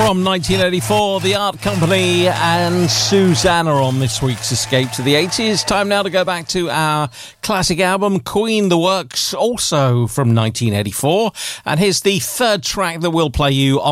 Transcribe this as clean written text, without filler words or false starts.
From 1984, The Art Company and Susanna on this week's Escape to the 80s. Time now to go back to our classic album, Queen the Works, also from 1984. And here's the third track that we'll play you